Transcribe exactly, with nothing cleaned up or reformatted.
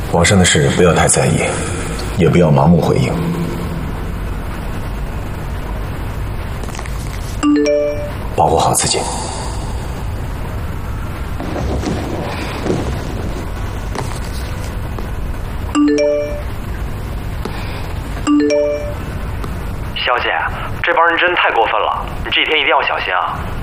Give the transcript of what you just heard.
皇上的事不要太在意，也不要盲目回应。保护好自己。 小姐，这帮人真太过分了，你这几天一定要小心啊。